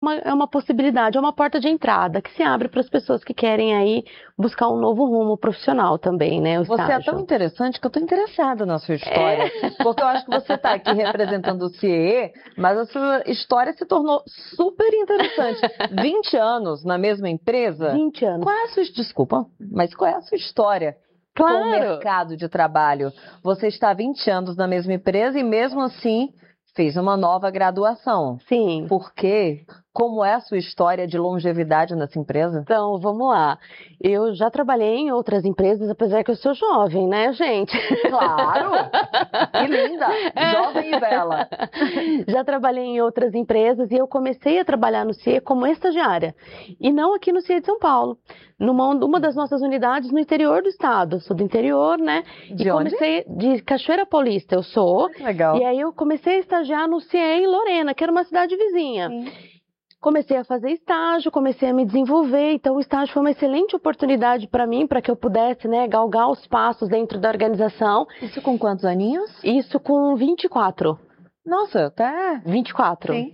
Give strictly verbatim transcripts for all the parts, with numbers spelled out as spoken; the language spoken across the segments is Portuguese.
uma, é uma possibilidade, é uma porta de entrada que se abre para as pessoas que querem aí buscar um novo rumo profissional também, né? O Você estágio. é tão interessante que eu estou interessada na sua história, é. Porque eu acho que você está aqui representando o C I E, mas a sua história se tornou super interessante. vinte anos na mesma empresa? vinte anos. Qual é a sua, desculpa, mas qual é a sua história? Claro. Com o mercado de trabalho? Você está há vinte anos na mesma empresa e mesmo assim fez uma nova graduação. Sim. Por quê? Como é a sua história de longevidade nessa empresa? Então, vamos lá. Eu já trabalhei em outras empresas, apesar que eu sou jovem, né, gente? Claro! Que linda! Jovem e bela. Já trabalhei em outras empresas e eu comecei a trabalhar no C I E como estagiária. E não aqui no C I E de São Paulo. Numa uma das nossas unidades no interior do estado. Eu sou do interior, né? De e onde? comecei de Cachoeira Paulista, eu sou. Legal. E aí eu comecei a estagiar no C I E em Lorena, que era uma cidade vizinha. Sim. Comecei a fazer estágio, comecei a me desenvolver, então o estágio foi uma excelente oportunidade para mim, para que eu pudesse, né, galgar os passos dentro da organização. Isso com quantos aninhos? Isso com vinte e quatro. Nossa, até... vinte e quatro. Sim.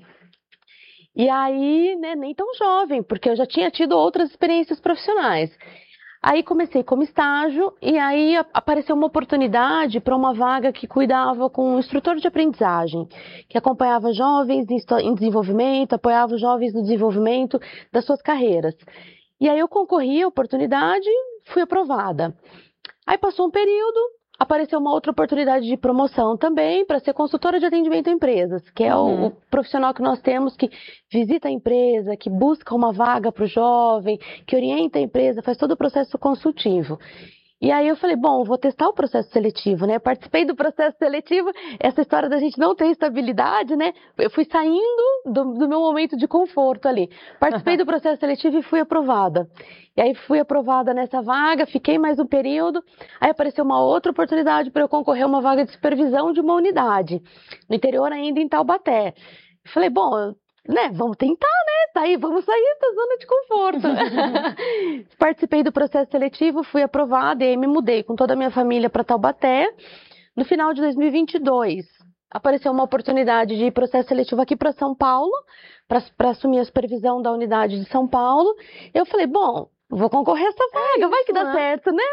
E aí, né, nem tão jovem, porque eu já tinha tido outras experiências profissionais. Aí comecei como estágio e aí apareceu uma oportunidade para uma vaga que cuidava com um instrutor de aprendizagem, que acompanhava jovens em desenvolvimento, apoiava os jovens no desenvolvimento das suas carreiras. E aí eu concorri à oportunidade e fui aprovada. Aí passou um período, apareceu uma outra oportunidade de promoção também para ser consultora de atendimento a empresas, que é uhum. o, o profissional que nós temos que visita a empresa, que busca uma vaga para o jovem, que orienta a empresa, faz todo o processo consultivo. E aí eu falei, bom, vou testar o processo seletivo, né? Participei do processo seletivo, essa história da gente não ter estabilidade, né? Eu fui saindo do, do meu momento de conforto ali. Participei do processo seletivo e fui aprovada. E aí fui aprovada nessa vaga, fiquei mais um período, aí apareceu uma outra oportunidade para eu concorrer a uma vaga de supervisão de uma unidade, no interior ainda em Taubaté. Falei, bom, né, vamos tentar, né, tá aí, vamos sair da zona de conforto. Participei do processo seletivo, fui aprovada e aí me mudei com toda a minha família para Taubaté. No final de dois mil e vinte e dois, apareceu uma oportunidade de processo seletivo aqui para São Paulo, para assumir a supervisão da unidade de São Paulo. Eu falei, bom, vou concorrer a essa vaga, é vai que dá né? certo, né?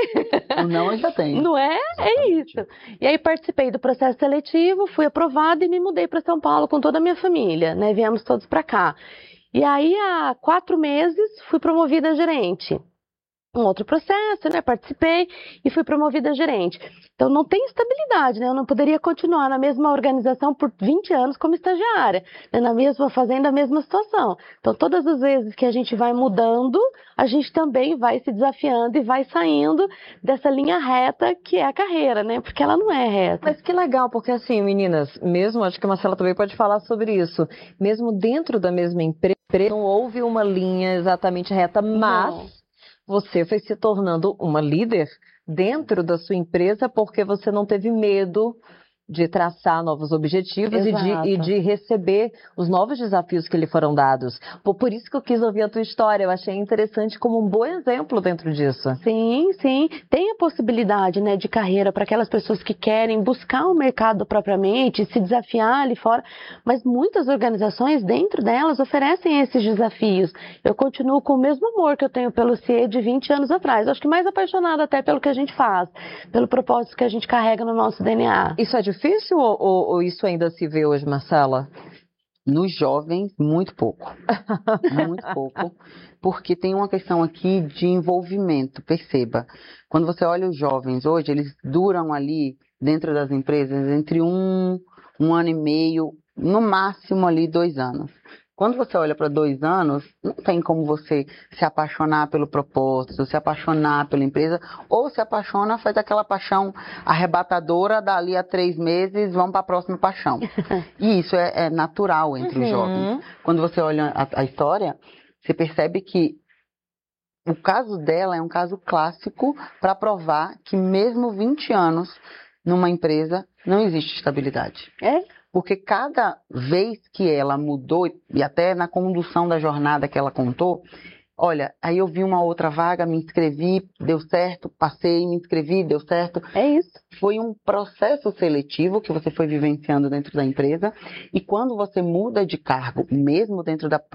O não eu já tenho. Não é? É isso. E aí participei do processo seletivo, fui aprovada e me mudei para São Paulo com toda a minha família, né? Viemos todos para cá. E aí, há quatro meses, fui promovida a gerente. Um outro processo, né? Participei e fui promovida a gerente. Então, não tem estabilidade, né? Eu não poderia continuar na mesma organização por vinte anos como estagiária, né? Na mesma fazendo a mesma situação. Então, todas as vezes que a gente vai mudando, a gente também vai se desafiando e vai saindo dessa linha reta que é a carreira, né? Porque ela não é reta. Mas que legal, porque assim, meninas, mesmo, acho que a Marcela também pode falar sobre isso, mesmo dentro da mesma empresa, não houve uma linha exatamente reta, mas... Não. Você foi se tornando uma líder dentro da sua empresa porque você não teve medo de traçar novos objetivos e de, e de receber os novos desafios que lhe foram dados. Por, por isso que eu quis ouvir a tua história, eu achei interessante como um bom exemplo dentro disso. Sim, sim. Tem a possibilidade, né, de carreira para aquelas pessoas que querem buscar o mercado propriamente, se desafiar ali fora, mas muitas organizações dentro delas oferecem esses desafios. Eu continuo com o mesmo amor que eu tenho pelo C I E de vinte anos atrás. Eu acho que mais apaixonada até pelo que a gente faz, pelo propósito que a gente carrega no nosso D N A. Isso é difícil ou, ou, ou isso ainda se vê hoje, Marcela? Nos jovens, muito pouco. Muito pouco. Porque tem uma questão aqui de envolvimento, perceba. Quando você olha os jovens hoje, eles duram ali, dentro das empresas, entre um, um ano e meio, no máximo ali dois anos. Quando você olha para dois anos, não tem como você se apaixonar pelo propósito, se apaixonar pela empresa, ou se apaixona, faz aquela paixão arrebatadora, dali a três meses, vamos para a próxima paixão. E isso é, é natural entre uhum. os jovens. Quando você olha a, a história, você percebe que o caso dela é um caso clássico para provar que mesmo vinte anos numa empresa não existe estabilidade. É? Porque cada vez que ela mudou, e até na condução da jornada que ela contou, olha, aí eu vi uma outra vaga, me inscrevi, deu certo, passei, me inscrevi, deu certo. É isso. Foi um processo seletivo que você foi vivenciando dentro da empresa, e quando você muda de cargo, mesmo dentro da